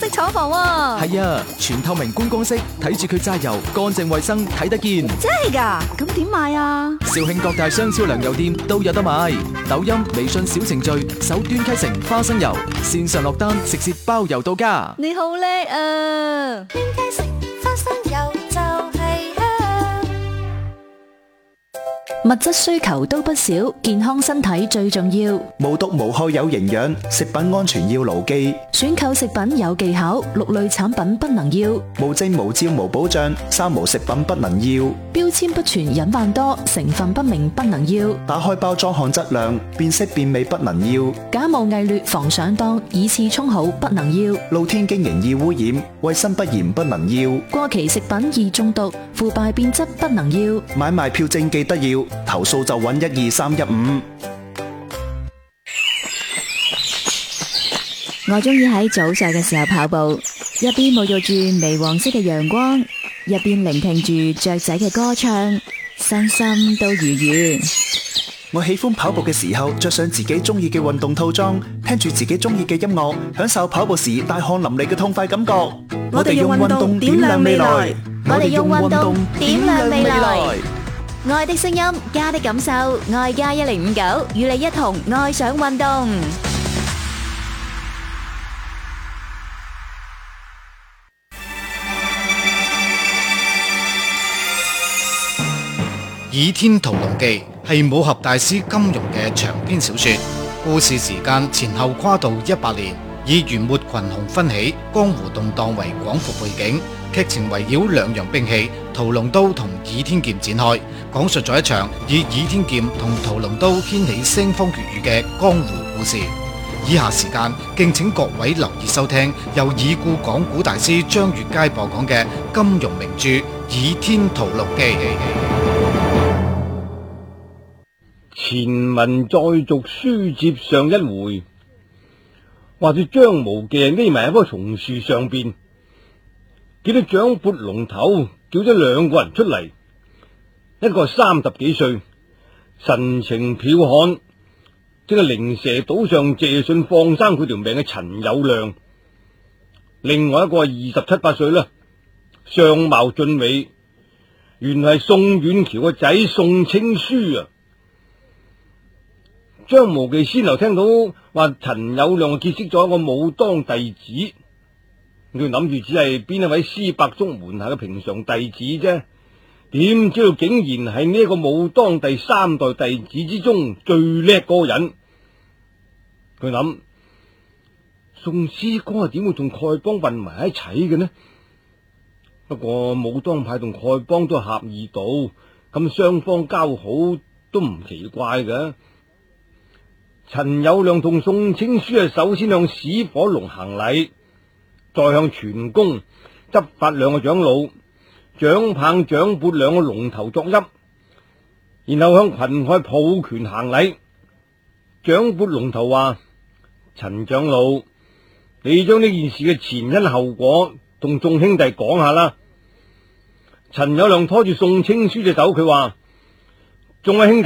式廠房喎。 係啊，全透明觀光式，睇住佢榨油，乾淨衛生，睇得見。 真係㗎？咁點買啊？ 肇慶各大商超糧油店都有得買，抖音、微信小程序搜端溪城花生油，線上落單，直接包郵到家。 你好叻啊！ 端溪城花生油就係香。 物質需求都不少，健康身體最重要。 無毒無害有營養，食品安全要牢記。 選購食品有技巧，6類產品不能要。 無證無照無保障，三無食品不能要。 標籤不全隱患多，成分不明不能要。 打開包裝看質量，變色變味不能要。 假冒偽劣防上當，以次充好不能要。 露天經營易污染，衛生不嚴不能要。 過期食品易中毒，腐敗變質不能要。 買賣票證記得要，投訴就揾12315。 我中意喺早上嘅時候跑步，一邊沐浴住微黃色嘅陽光，一邊聆聽住雀仔嘅歌唱，身心都愉悅。 我喜歡跑步嘅時候，着上自己中意嘅運動套裝，聽住自己中意嘅音樂，享受跑步時大汗淋漓嘅痛快感覺。 我哋用運動點亮未來，我哋用運動點亮未來。愛的聲音，家的感受，愛家1059與你一同愛上運動。 《倚天屠龍記》係武俠大師金庸嘅長篇小說，故事時間前後跨度100年，以元末群雄紛起、江湖動盪為廣闊背景，劇情圍繞兩樣兵器屠龍刀同倚天劍展開，講述咗一場以倚天劍同屠龍刀掀起腥風血雨嘅江湖故事。以下時間敬請各位留意收聽由已故講古大師張月佳播講嘅金庸名著《倚天屠龍記》。 前文再續，書接上一回，話住張無忌匿埋喺棵松樹上邊，見到蔣撥龍頭叫咗2個人出嚟，一個係30幾歲，神情剽悍，正係靈蛇島上謝遜放生佢條命嘅陳友諒；另外一個係27、28歲啦，相貌俊美，原係宋遠橋個仔宋青書啊！張無忌先頭聽到話陳友諒結識咗一個武當弟子，佢諗住只係邊一位司伯足門下嘅平常弟子啫，點知道竟然係呢一個武當第3代弟子之中最叻嗰個人。佢諗宋師哥係點會同丐幫混埋一齊嘅呢？不過武當派同丐幫都係合意道，咁雙方交好都唔奇怪嘅。陳友諒同宋青書首先向史火龍行禮，再向全宮執法2個長老蔣棒、蔣撥2個龍頭作揖，然後向群海抱拳行禮。蔣撥龍頭話：陳長老，你將呢件事嘅前因後果同眾兄弟講下啦。陳友諒拖住宋青書隻手，佢話：眾位兄弟。